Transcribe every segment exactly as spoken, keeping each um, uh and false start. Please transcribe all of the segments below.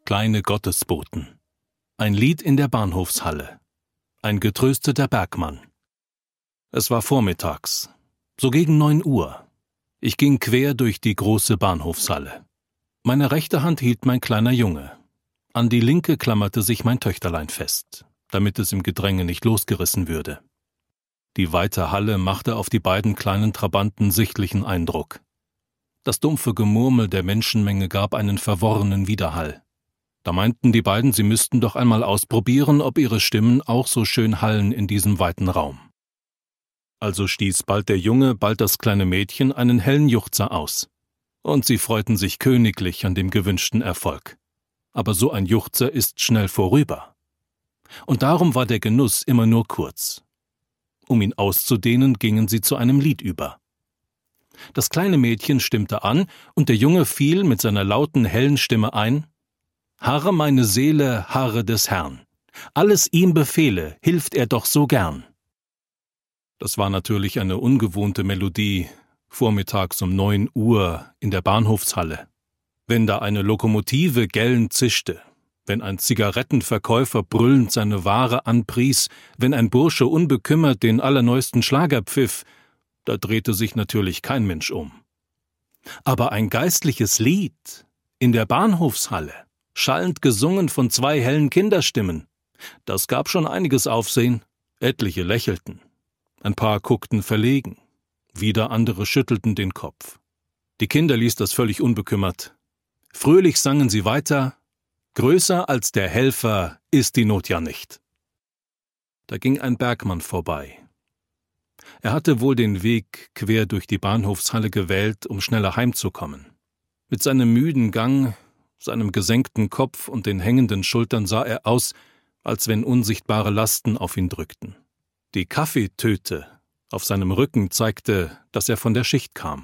Kleine Gottesboten. Ein Lied in der Bahnhofshalle. Ein getrösteter Bergmann. Es war vormittags, so gegen neun Uhr. Ich ging quer durch die große Bahnhofshalle. Meine rechte Hand hielt mein kleiner Junge. An die linke klammerte sich mein Töchterlein fest, damit es im Gedränge nicht losgerissen würde. Die weite Halle machte auf die beiden kleinen Trabanten sichtlichen Eindruck. Das dumpfe Gemurmel der Menschenmenge gab einen verworrenen Widerhall. Da meinten die beiden, sie müssten doch einmal ausprobieren, ob ihre Stimmen auch so schön hallen in diesem weiten Raum. Also stieß bald der Junge, bald das kleine Mädchen einen hellen Juchzer aus. Und sie freuten sich königlich an dem gewünschten Erfolg. Aber so ein Juchzer ist schnell vorüber. Und darum war der Genuss immer nur kurz. Um ihn auszudehnen, gingen sie zu einem Lied über. Das kleine Mädchen stimmte an, und der Junge fiel mit seiner lauten, hellen Stimme ein: »Harre meine Seele, harre des Herrn. Alles ihm befehle, hilft er doch so gern.« Das war natürlich eine ungewohnte Melodie, vormittags um neun Uhr in der Bahnhofshalle. Wenn da eine Lokomotive gellend zischte, wenn ein Zigarettenverkäufer brüllend seine Ware anpries, wenn ein Bursche unbekümmert den allerneuesten Schlager pfiff, da drehte sich natürlich kein Mensch um. Aber ein geistliches Lied in der Bahnhofshalle, schallend gesungen von zwei hellen Kinderstimmen, das gab schon einiges Aufsehen. Etliche lächelten, ein paar guckten verlegen, wieder andere schüttelten den Kopf. Die Kinder ließ das völlig unbekümmert. Fröhlich sangen sie weiter: »Größer als der Helfer ist die Not ja nicht.« Da ging ein Bergmann vorbei. Er hatte wohl den Weg quer durch die Bahnhofshalle gewählt, um schneller heimzukommen. Mit seinem müden Gang, seinem gesenkten Kopf und den hängenden Schultern sah er aus, als wenn unsichtbare Lasten auf ihn drückten. Die Kaffeetöte auf seinem Rücken zeigte, dass er von der Schicht kam.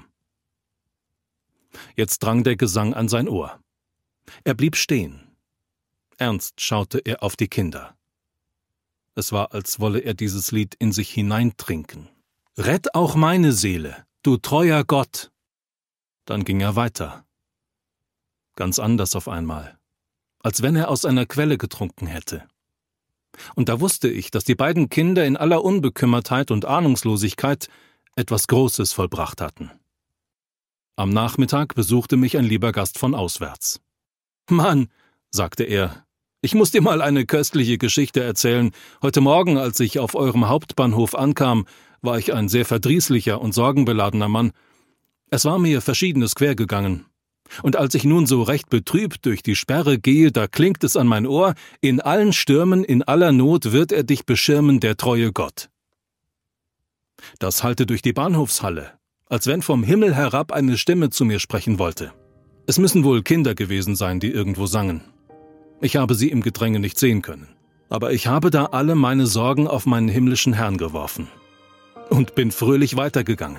Jetzt drang der Gesang an sein Ohr. Er blieb stehen. Ernst schaute er auf die Kinder. Es war, als wolle er dieses Lied in sich hineintrinken. »Rett auch meine Seele, du treuer Gott!« Dann ging er weiter. Ganz anders auf einmal, als wenn er aus einer Quelle getrunken hätte. Und da wusste ich, dass die beiden Kinder in aller Unbekümmertheit und Ahnungslosigkeit etwas Großes vollbracht hatten. Am Nachmittag besuchte mich ein lieber Gast von auswärts. »Mann«, sagte er, »ich muss dir mal eine köstliche Geschichte erzählen. Heute Morgen, als ich auf eurem Hauptbahnhof ankam, war ich ein sehr verdrießlicher und sorgenbeladener Mann. Es war mir Verschiedenes quergegangen. Und als ich nun so recht betrübt durch die Sperre gehe, da klingt es an mein Ohr: in allen Stürmen, in aller Not wird er dich beschirmen, der treue Gott. Das hallte durch die Bahnhofshalle, als wenn vom Himmel herab eine Stimme zu mir sprechen wollte. Es müssen wohl Kinder gewesen sein, die irgendwo sangen. Ich habe sie im Gedränge nicht sehen können. Aber ich habe da alle meine Sorgen auf meinen himmlischen Herrn geworfen und bin fröhlich weitergegangen.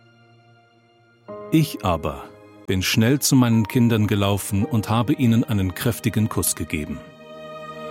Ich aber bin schnell zu meinen Kindern gelaufen und habe ihnen einen kräftigen Kuss gegeben.